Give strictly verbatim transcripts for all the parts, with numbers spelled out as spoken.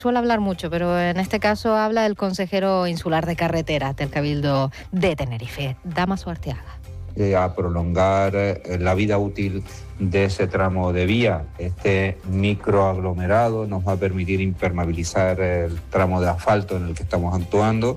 suele hablar mucho, pero en este caso habla el consejero insular de carreteras del Cabildo de Tenerife, Dámaso Arteaga. Eh, a prolongar eh, la vida útil de ese tramo de vía. Este microaglomerado nos va a permitir impermeabilizar el tramo de asfalto en el que estamos actuando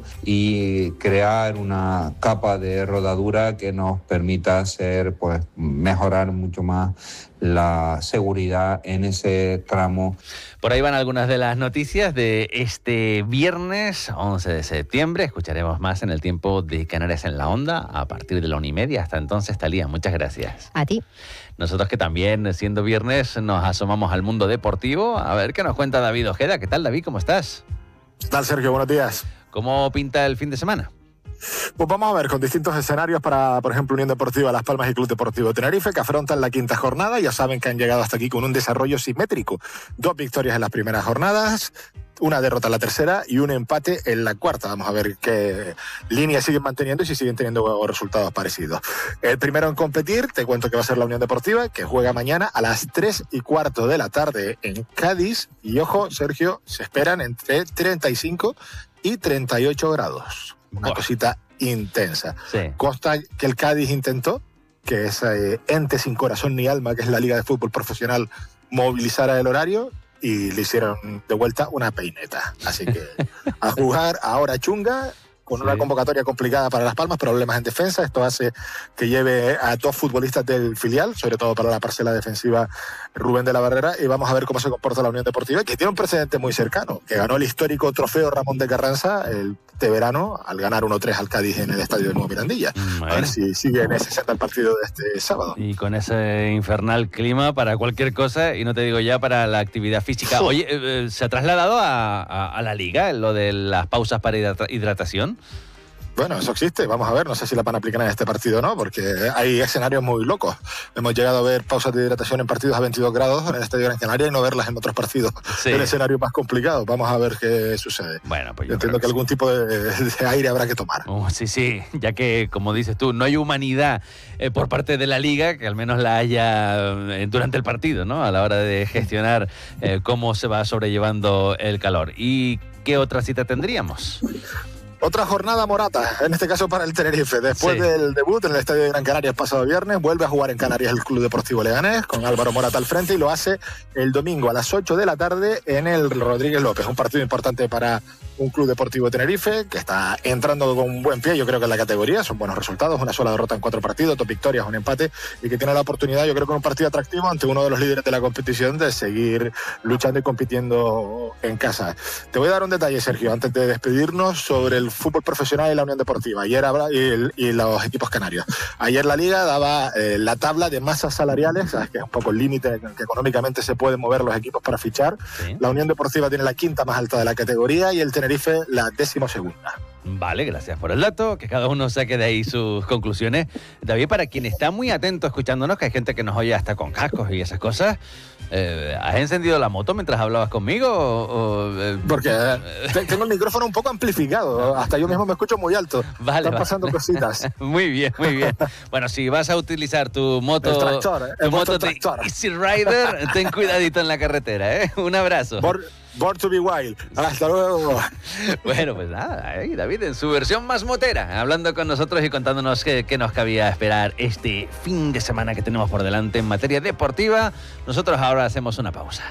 y crear una capa de rodadura que nos permita hacer, pues, mejorar mucho más la seguridad en ese tramo. Por ahí van algunas de las noticias de este viernes once de septiembre. Escucharemos más en el tiempo de Canarias en la Onda a partir de la una y media. Hasta entonces, Talía, muchas gracias. A ti. Nosotros que también, siendo viernes, nos asomamos al mundo deportivo. A ver qué nos cuenta David Ojeda. ¿Qué tal, David? ¿Cómo estás? ¿Qué tal, Sergio? Buenos días. ¿Cómo pinta el fin de semana? Pues vamos a ver, con distintos escenarios para, por ejemplo, Unión Deportiva Las Palmas y Club Deportivo Tenerife, que afrontan la quinta jornada. Ya saben que han llegado hasta aquí con un desarrollo simétrico. Dos victorias en las primeras jornadas, una derrota en la tercera y un empate en la cuarta. Vamos a ver qué líneas siguen manteniendo y si siguen teniendo resultados parecidos. El primero en competir, te cuento que va a ser la Unión Deportiva, que juega mañana a las tres y cuarto de la tarde en Cádiz. Y ojo, Sergio, se esperan entre treinta y cinco y treinta y ocho grados. Una Buah. cosita intensa. Sí. Consta que el Cádiz intentó que ese ente sin corazón ni alma, que es la Liga de Fútbol Profesional, movilizara el horario y le hicieron de vuelta una peineta. Así que a jugar ahora chunga, con sí. una convocatoria complicada para Las Palmas, problemas en defensa. Esto hace que lleve a dos futbolistas del filial, sobre todo para la parcela defensiva, Rubén de la Barrera, y vamos a ver cómo se comporta la Unión Deportiva, que tiene un precedente muy cercano, que ganó el histórico trofeo Ramón de Carranza el de verano al ganar uno tres al Cádiz en el estadio de Nuevo Mirandilla. Bueno. A ver si sigue en ese set el partido de este sábado. Y con ese infernal clima para cualquier cosa, y no te digo ya para la actividad física. Oye, eh, ¿se ha trasladado a, a, a la Liga lo de las pausas para hidratación? Bueno, eso existe, vamos a ver, no sé si la van a aplicar en este partido o no, porque hay escenarios muy locos. Hemos llegado a ver pausas de hidratación en partidos a veintidós grados en el Estadio Gran Canaria y no verlas en otros partidos sí. en escenarios más complicados. Vamos a ver qué sucede. Bueno, pues yo entiendo que, que sí. algún tipo de, de aire habrá que tomar. Oh, sí, sí, ya que, como dices tú, no hay humanidad eh, por parte de la Liga, que al menos la haya eh, durante el partido, ¿no? A la hora de gestionar eh, cómo se va sobrellevando el calor. ¿Y qué otra cita tendríamos? Otra jornada morata, en este caso para el Tenerife. Después sí. del debut en el Estadio de Gran Canaria el pasado viernes, vuelve a jugar en Canarias el Club Deportivo Leganés, con Álvaro Morata al frente, y lo hace el domingo a las ocho de la tarde en el Rodríguez López. Un partido importante para un Club Deportivo Tenerife, que está entrando con un buen pie, yo creo que en la categoría. Son buenos resultados, una sola derrota en cuatro partidos, dos victorias, un empate, y que tiene la oportunidad, yo creo, con un partido atractivo ante uno de los líderes de la competición, de seguir luchando y compitiendo en casa. Te voy a dar un detalle, Sergio, antes de despedirnos, sobre el fútbol profesional y la Unión Deportiva. Ayer habrá, y, el, y los equipos canarios. Ayer la Liga daba eh, la tabla de masas salariales, ¿sabes? Que es un poco el límite que económicamente se pueden mover los equipos para fichar. Sí. La Unión Deportiva tiene la quinta más alta de la categoría y el Tenerife la décimo segunda. Vale, gracias por el dato, que cada uno saque de ahí sus conclusiones. David, para quien está muy atento escuchándonos, que hay gente que nos oye hasta con cascos y esas cosas, eh, ¿has encendido la moto mientras hablabas conmigo? O, o, eh, Porque eh, tengo el micrófono un poco amplificado, hasta yo mismo me escucho muy alto. Vale, Están vale. pasando cositas. Muy bien, muy bien. Bueno, si vas a utilizar tu moto, el tractor, tu el moto de Easy Rider, ten cuidadito en la carretera, ¿eh? Un abrazo. Por... Born to be wild. Hasta luego. Bueno, pues nada, ahí David en su versión más motera, hablando con nosotros y contándonos qué, qué nos cabía esperar este fin de semana que tenemos por delante en materia deportiva. Nosotros ahora hacemos una pausa.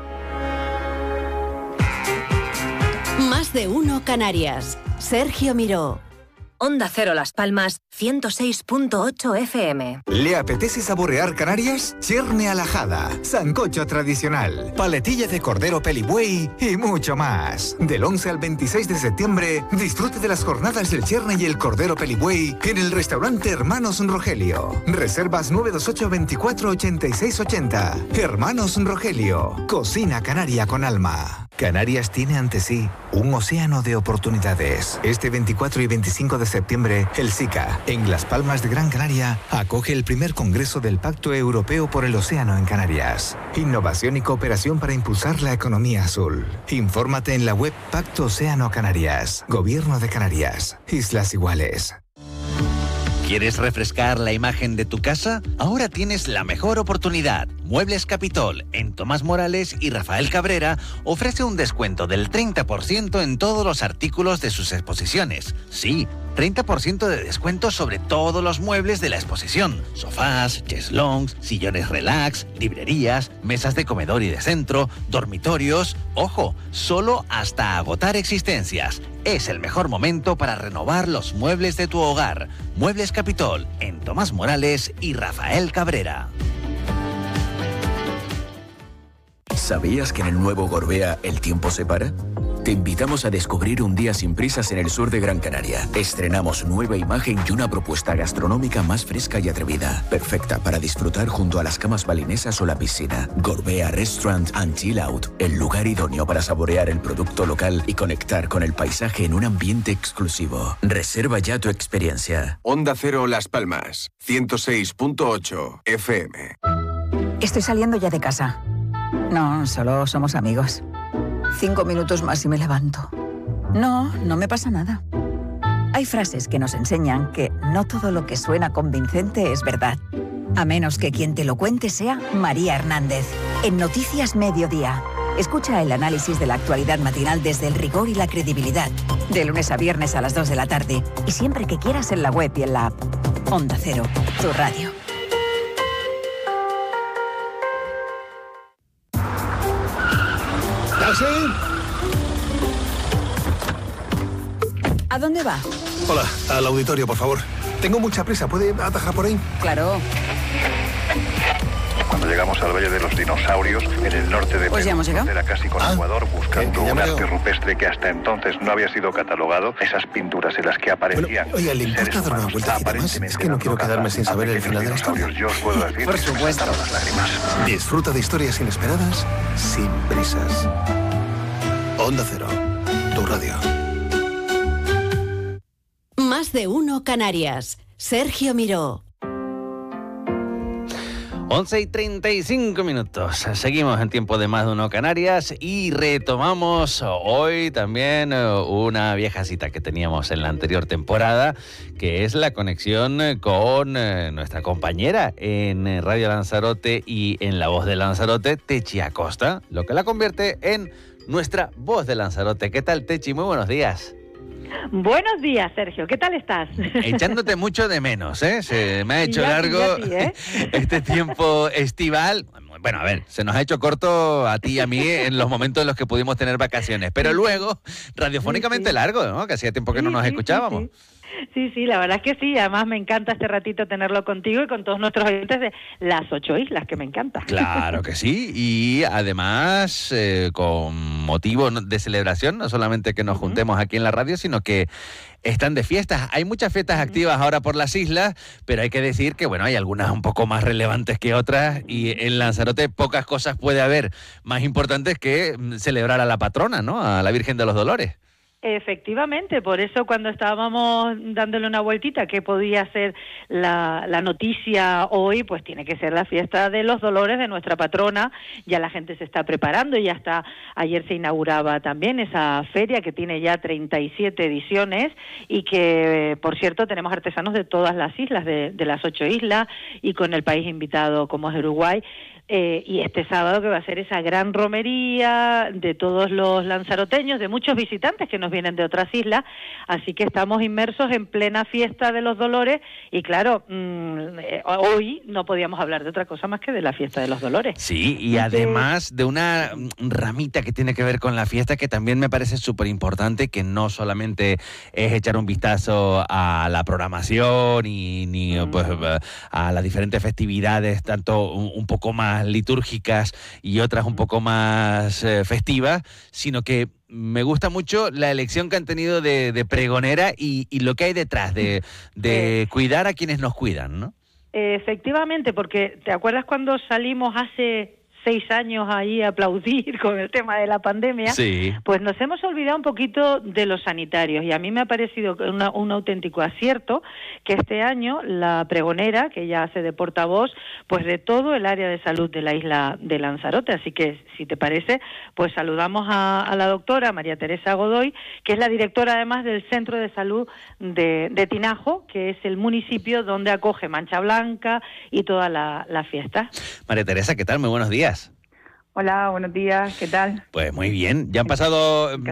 Más de uno Canarias. Sergio Miró. Onda Cero Las Palmas, ciento seis punto ocho F M. ¿Le apetece saborear Canarias? Cherne a la jada, sancocho tradicional, paletilla de cordero pelibuey y mucho más. Del once al veintiséis de septiembre, disfrute de las jornadas del cherne y el cordero pelibuey en el restaurante Hermanos Rogelio. Reservas nueve dos ocho, veinticuatro, ochenta y seis ochenta. Hermanos Rogelio, cocina canaria con alma. Canarias tiene ante sí un océano de oportunidades. Este veinticuatro y veinticinco de septiembre, el SICA, en Las Palmas de Gran Canaria, acoge el primer congreso del Pacto Europeo por el Océano en Canarias. Innovación y cooperación para impulsar la economía azul. Infórmate en la web Pacto Océano Canarias. Gobierno de Canarias. Islas Iguales. ¿Quieres refrescar la imagen de tu casa? Ahora tienes la mejor oportunidad. Muebles Capitol, en Tomás Morales y Rafael Cabrera, ofrece un descuento del treinta por ciento en todos los artículos de sus exposiciones. Sí, treinta por ciento de descuento sobre todos los muebles de la exposición. Sofás, cheslongs, sillones relax, librerías, mesas de comedor y de centro, dormitorios. ¡Ojo! Solo hasta agotar existencias. Es el mejor momento para renovar los muebles de tu hogar. Muebles Capitol, en Tomás Morales y Rafael Cabrera. ¿Sabías que en el nuevo Gorbea el tiempo se para? Te invitamos a descubrir un día sin prisas en el sur de Gran Canaria. Estrenamos nueva imagen y una propuesta gastronómica más fresca y atrevida. Perfecta para disfrutar junto a las camas balinesas o la piscina. Gorbea Restaurant and Chill Out. El lugar idóneo para saborear el producto local y conectar con el paisaje en un ambiente exclusivo. Reserva ya tu experiencia. Onda Cero Las Palmas. ciento seis punto ocho F M. Estoy saliendo ya de casa. No, solo somos amigos. Cinco minutos más y me levanto. No, no me pasa nada. Hay frases que nos enseñan que no todo lo que suena convincente es verdad. A menos que quien te lo cuente sea María Hernández. En Noticias Mediodía. Escucha el análisis de la actualidad matinal desde el rigor y la credibilidad. De lunes a viernes a las dos de la tarde. Y siempre que quieras en la web y en la app. Onda Cero, tu radio. ¿Taxi? ¿A dónde va? Hola, al auditorio, por favor. Tengo mucha prisa, ¿puede atajar por ahí? Claro. Cuando llegamos al Valle de los Dinosaurios, en el norte de pues ya hemos llegado. Era casi con ah, Ecuador, buscando que, que un arte rupestre que hasta entonces no había sido catalogado. Esas pinturas en las que aparecían. Bueno, oye, ¿le importa dar una vueltecita más? Es que no quiero quedarme sin saber el final de la historia. Yo os puedo decir por supuesto. Las lágrimas. Disfruta de historias inesperadas sin prisas. Onda Cero, tu radio. Más de uno Canarias. Sergio Miró. once y treinta y cinco minutos. Seguimos en tiempo de Más de uno Canarias y retomamos hoy también una vieja cita que teníamos en la anterior temporada, que es la conexión con nuestra compañera en Radio Lanzarote y en La Voz de Lanzarote, Techi Acosta, lo que la convierte en nuestra Voz de Lanzarote. ¿Qué tal, Techi? Muy buenos días. Buenos días, Sergio. ¿Qué tal estás? Echándote mucho de menos, ¿eh? Se me ha hecho ya, largo ya, ¿eh? este tiempo estival. Bueno, a ver, se nos ha hecho corto a ti y a mí en los momentos en los que pudimos tener vacaciones, pero luego radiofónicamente sí, sí. largo, ¿no? Que hacía tiempo que sí, no nos sí, escuchábamos. Sí, sí. Sí, sí, la verdad es que sí. Además me encanta este ratito tenerlo contigo y con todos nuestros oyentes de las ocho islas, que me encanta. Claro que sí. Y además, eh, con motivo de celebración, no solamente que nos juntemos aquí en la radio, sino que están de fiestas. Hay muchas fiestas activas ahora por las islas, pero hay que decir que, bueno, hay algunas un poco más relevantes que otras y en Lanzarote pocas cosas puede haber más importantes que celebrar a la patrona, ¿no? A la Virgen de los Dolores. Efectivamente, por eso cuando estábamos dándole una vueltita que podía ser la, la noticia hoy, pues tiene que ser la fiesta de los Dolores de nuestra patrona. Ya la gente se está preparando y hasta ayer se inauguraba también esa feria que tiene ya treinta y siete ediciones y que, por cierto, tenemos artesanos de todas las islas, de, de las ocho islas y con el país invitado como es Uruguay. Eh, y este sábado que va a ser esa gran romería de todos los lanzaroteños, de muchos visitantes que nos vienen de otras islas, así que estamos inmersos en plena fiesta de los Dolores y claro, mmm, eh, hoy no podíamos hablar de otra cosa más que de la fiesta de los Dolores. Sí, y además de una ramita que tiene que ver con la fiesta que también me parece súper importante, que no solamente es echar un vistazo a la programación y ni mm. pues a las diferentes festividades, tanto un, un poco más litúrgicas y otras un poco más eh, festivas, sino que me gusta mucho la elección que han tenido de, de pregonera y, y lo que hay detrás de, de eh, cuidar a quienes nos cuidan, ¿no? Efectivamente, porque ¿te acuerdas cuando salimos hace seis años ahí a aplaudir con el tema de la pandemia, sí. pues nos hemos olvidado un poquito de los sanitarios, y a mí me ha parecido una, un auténtico acierto que este año la pregonera, que ella hace de portavoz, pues de todo el área de salud de la isla de Lanzarote. Así que, si te parece, pues saludamos a, a la doctora María Teresa Godoy, que es la directora además del Centro de Salud de, de Tinajo, que es el municipio donde acoge Mancha Blanca y toda la, la fiesta. María Teresa, ¿qué tal? Muy buenos días. Hola, buenos días, ¿qué tal? Pues muy bien, ya han pasado